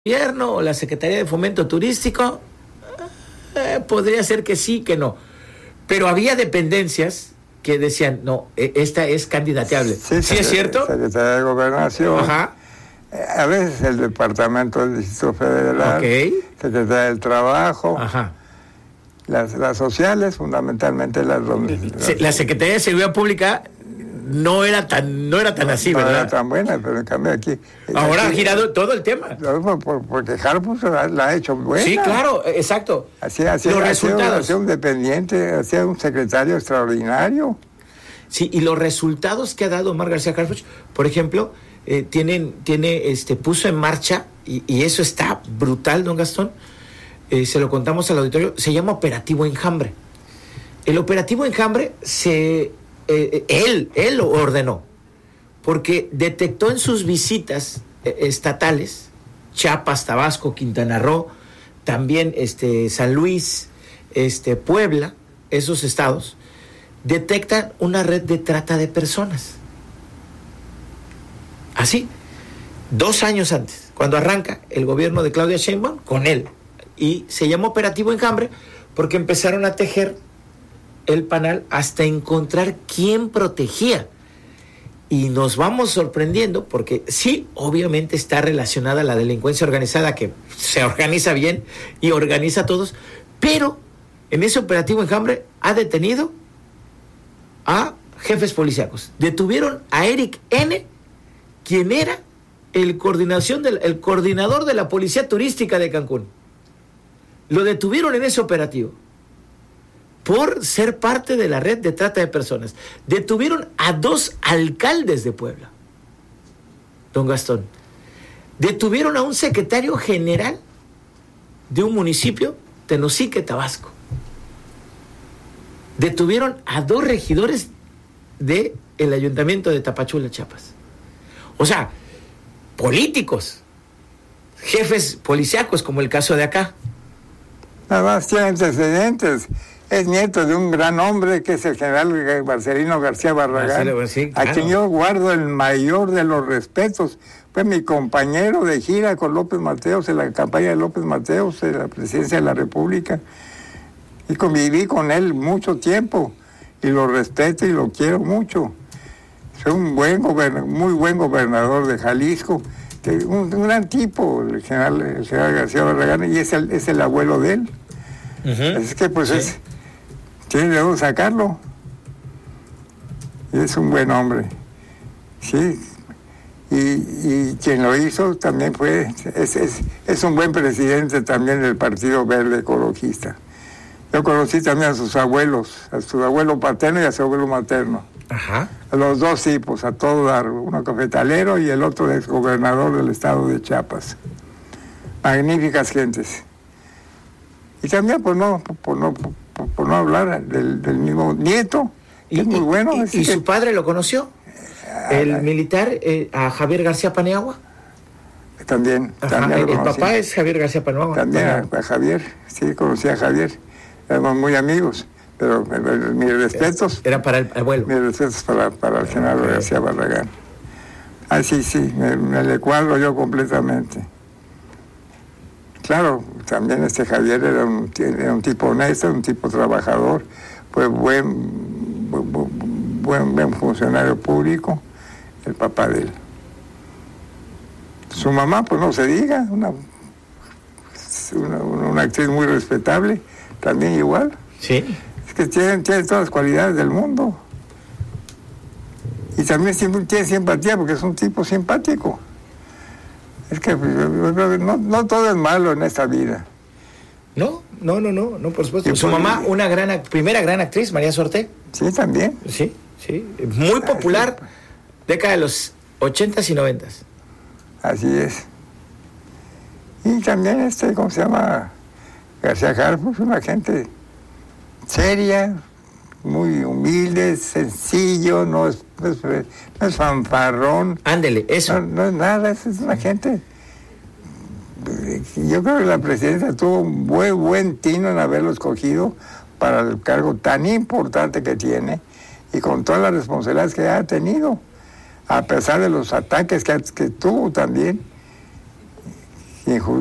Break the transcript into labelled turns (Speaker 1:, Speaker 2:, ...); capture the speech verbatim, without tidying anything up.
Speaker 1: Gobierno o la Secretaría de Fomento Turístico, eh, podría ser que sí, que no. Pero había dependencias que decían, no, esta es candidateable.
Speaker 2: Sí,
Speaker 1: ¿Sí es cierto?
Speaker 2: Secretaría de Gobernación.
Speaker 1: Ajá.
Speaker 2: A veces el Departamento del Distrito Federal.
Speaker 1: Okay.
Speaker 2: Secretaría del Trabajo.
Speaker 1: Ajá.
Speaker 2: Las, las sociales, fundamentalmente las... las
Speaker 1: la Secretaría de Seguridad Pública no era tan no era tan
Speaker 2: no,
Speaker 1: así,
Speaker 2: no
Speaker 1: ¿verdad?
Speaker 2: No era tan buena, pero en cambio aquí...
Speaker 1: Ahora
Speaker 2: aquí,
Speaker 1: ha girado todo el tema.
Speaker 2: Por, porque Harfuch la, la ha hecho buena.
Speaker 1: Sí, claro, exacto.
Speaker 2: Hacía, hacía,
Speaker 1: los
Speaker 2: hacía,
Speaker 1: resultados.
Speaker 2: Hacía un dependiente, hacía un secretario extraordinario.
Speaker 1: Sí, y los resultados que ha dado Omar García Harfuch, por ejemplo, eh, tienen, tiene, este, puso en marcha, y, y eso está brutal, don Gastón, eh, se lo contamos al auditorio, se llama Operativo Enjambre. El Operativo Enjambre se... Eh, él, él lo ordenó, porque detectó en sus visitas eh, estatales, Chiapas, Tabasco, Quintana Roo, también este, San Luis, este, Puebla, esos estados, detectan una red de trata de personas. Así, dos años antes, cuando arranca el gobierno de Claudia Sheinbaum, con él, y se llama Operativo Enjambre, porque empezaron a tejer el panal hasta encontrar quién protegía. Y nos vamos sorprendiendo porque sí, obviamente está relacionada a la delincuencia organizada, que se organiza bien y organiza a todos, pero en ese Operativo Enjambre ha detenido a jefes policíacos. Detuvieron a Eric N., quien era el, coordinación del, el coordinador de la Policía Turística de Cancún. Lo detuvieron en ese operativo por ser parte de la red de trata de personas. Detuvieron a dos alcaldes de Puebla, don Gastón. Detuvieron a un secretario general de un municipio, Tenosique, Tabasco. Detuvieron a dos regidores del ayuntamiento de Tapachula, Chiapas. O sea, políticos, jefes policíacos, como el caso de acá.
Speaker 2: Nada más tiene antecedentes. Es nieto de un gran hombre que es el general Marcelino García Barragán, Marcelo, sí, claro. A quien yo guardo el mayor de los respetos. Fue mi compañero de gira con López Mateos en la campaña de López Mateos en la presidencia de la República. Y conviví con él mucho tiempo y lo respeto y lo quiero mucho. Fue un buen gobernador, muy buen gobernador de Jalisco, un, un gran tipo, el general, el general García Barragán, y es el, es el abuelo de él. Uh-huh. Es que pues sí. es... Tiene que sacarlo. Y es un buen hombre. Sí. Y, y quien lo hizo también fue... Es, es, es un buen presidente también del Partido Verde Ecologista. Yo conocí también a sus abuelos, a su abuelo paterno y a su abuelo materno.
Speaker 1: Ajá.
Speaker 2: A los dos tipos, a todo dar. Uno cafetalero y el otro exgobernador del estado de Chiapas. Magníficas gentes. Y también, pues no, por no... Por, por no hablar del, del mismo nieto, que
Speaker 1: y,
Speaker 2: es muy bueno.
Speaker 1: ¿Y, y
Speaker 2: que,
Speaker 1: su padre lo conoció? Eh, ¿El militar, eh, a Javier García Paniagua?
Speaker 2: También.
Speaker 1: Ajá,
Speaker 2: también
Speaker 1: el, el papá es Javier García Paniagua.
Speaker 2: También a, a Javier, sí, conocí a Javier. Éramos muy amigos, pero mis respetos...
Speaker 1: Era para el abuelo.
Speaker 2: Mis respetos para, para el general okay. García Barragán. Ah, sí, sí, me, me le cuadro yo completamente. Claro, también este Javier era un, era un tipo honesto, un tipo trabajador, fue buen, buen, buen, buen funcionario público, el papá de él. Su mamá, pues no se diga, una, una, una actriz muy respetable, también igual.
Speaker 1: Sí.
Speaker 2: Es que tienen, tienen todas las cualidades del mundo. Y también tiene simpatía porque es un tipo simpático. Es que no, no todo es malo en esta vida.
Speaker 1: No, no, no, no, no, por supuesto. Su mamá, una gran, primera gran actriz, María Sorté.
Speaker 2: Sí, también.
Speaker 1: Sí, sí, muy popular, ah, sí. Década de los ochentas y noventas.
Speaker 2: Así es. Y también este, ¿cómo se llama? García Harfuch, una gente seria, muy humilde, sencillo, no es, no es, no es fanfarrón.
Speaker 1: Ándele, eso.
Speaker 2: No, no es nada, es una gente... Yo creo que la presidenta tuvo un buen, buen tino en haberlo escogido para el cargo tan importante que tiene y con todas las responsabilidades que ha tenido, a pesar de los ataques que, que tuvo también, sin,